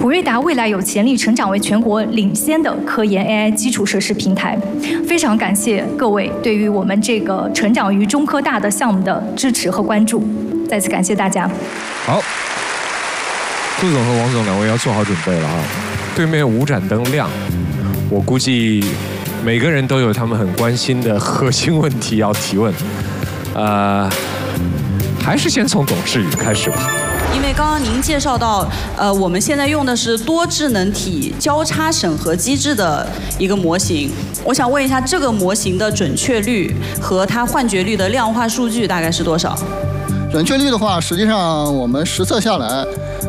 普瑞达未来有潜力成长为全国领先的科研 AI 基础设施平台。非常感谢各位对于我们这个成长于中科大的项目的支持和关注，再次感谢大家。 好，杜总和王总两位要做好准备了啊！对面5盏灯亮，我估计每个人都有他们很关心的核心问题要提问。还是先从董事宇开始吧。 因为刚刚您介绍到，我们现在用的是多智能体交叉审核机制的一个模型，我想问一下，这个模型的准确率和它幻觉率的量化数据大概是多少？ 准确率的话，实际上我们实测下来，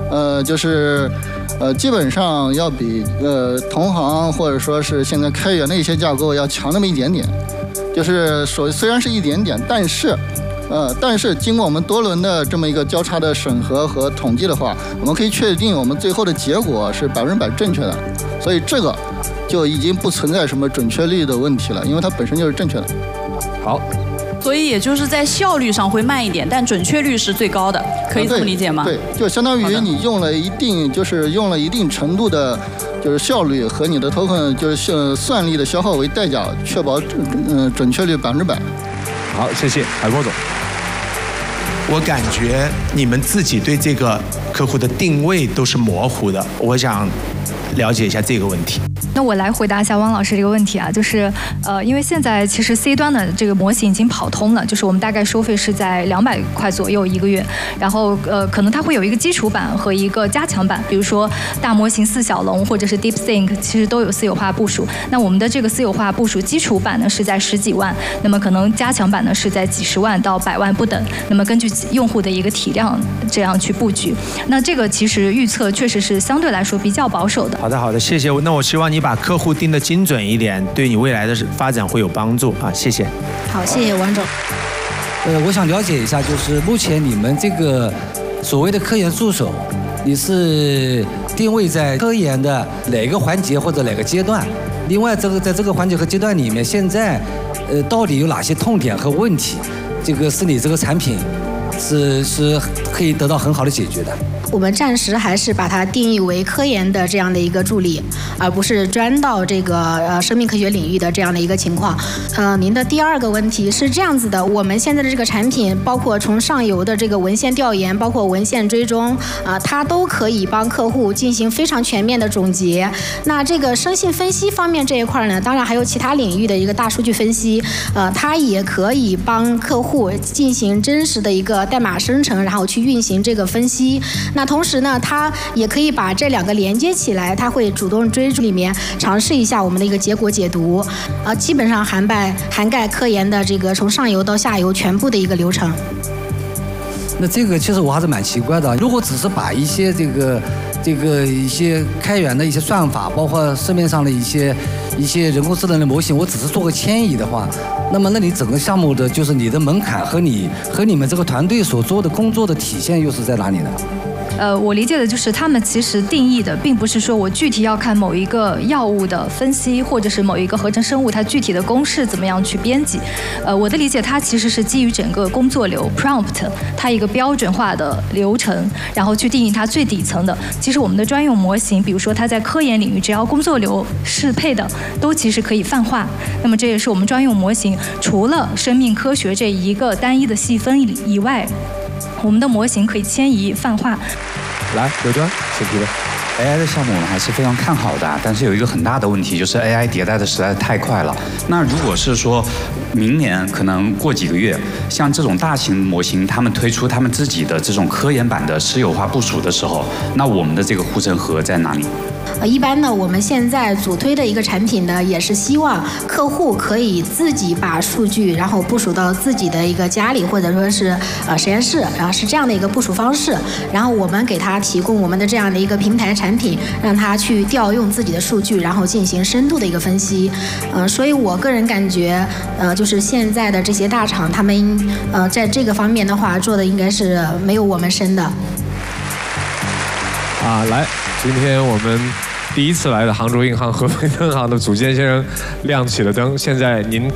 基本上要比同行或者说是现在开源的一些架构要强那么一点点。就是虽然是一点点，但是经过我们多轮的这么一个交叉的审核和统计的话，我们可以确定我们最后的结果是100%正确的，所以这个就已经不存在什么准确率的问题了，因为它本身就是正确的。 好。 所以也就是在效率上会慢一点，但准确率是最高的，可以这么理解吗？ 对，就相当于你用了一定程度的，就是效率和你的 token 就是算力的消耗为代价，确保准确率100%。 好，谢谢海波总。 我感觉你们自己对这个客户的定位都是模糊的，我想了解一下这个问题。 那我来回答一下汪老师这个问题啊，就是因为现在其实 C 端的这个模型已经跑通了，就是我们大概收费是在200块左右1个月，然后可能它会有一个基础版和一个加强版，比如说大模型4小龙或者是 DeepSync， 其实都有私有化部署。那我们的这个私有化部署基础版呢是在10几万，那么可能加强版呢是在几十万到100万不等，那么根据用户的一个体量这样去布局。那这个其实预测确实是相对来说比较保守的。 好的，谢谢。那我希望你把客户定得精准一点，对你未来的发展会有帮助啊！谢谢。 好，谢谢王总。 我想了解一下，就是目前你们这个所谓的科研助手，你是定位在科研的哪个环节或者哪个阶段？另外，在这个环节和阶段里面，现在到底有哪些痛点和问题？这个是你这个产品是可以得到很好的解决的。 我们暂时还是把它定义为科研的这样的一个助力，而不是专到这个生命科学领域的这样的一个情况。您的第二个问题是这样子的，我们现在的这个产品，包括从上游的这个文献调研，包括文献追踪，它都可以帮客户进行非常全面的总结。那这个生性分析方面这一块呢，当然还有其他领域的一个大数据分析，它也可以帮客户进行真实的一个代码生成，然后去运行这个分析。那同时呢，它也可以把这2个连接起来，它会主动追逐里面尝试一下我们的一个结果解读，基本上涵盖科研的这个从上游到下游全部的一个流程。 那这个其实我还是蛮奇怪的，如果只是把一些一些开源的一些算法，包括市面上的一些人工智能的模型，我只是做个迁移的话，那么你整个项目的就是你的门槛和你们这个团队所做的工作的体现又是在哪里呢？ 我理解的就是他们其实定义的并不是说我具体要看某一个药物的分析，或者是某一个合成生物它具体的公式怎么样去编辑。我的理解它其实是基于整个工作流 prompt 它一个标准化的流程，然后去定义它最底层的。其实我们的专用模型，比如说它在科研领域只要工作流适配的都其实可以泛化。那么这也是我们专用模型除了生命科学这一个单一的细分以外，我们的模型可以迁移泛化。 来，刘端，请提问。 AI 的项目我们还是非常看好的，但是有一个很大的问题，就是 AI 迭代的实在太快了。那如果是说明年可能过几个月，像这种大型模型，他们推出他们自己的这种科研版的私有化部署的时候，那我们的这个护城河在哪里？ 一般呢，我们现在主推的一个产品呢，也是希望客户可以自己把数据然后部署到自己的一个家里，或者说是实验室，然后是这样的一个部署方式。然后我们给他提供我们的这样的一个平台产品，让他去调用自己的数据，然后进行深度的一个分析。所以我个人感觉，就是现在的这些大厂，他们在这个方面的话，做的应该是没有我们深的。 来，今天我们第一次来的杭州银行合肥分行的组建先生亮起了灯，现在您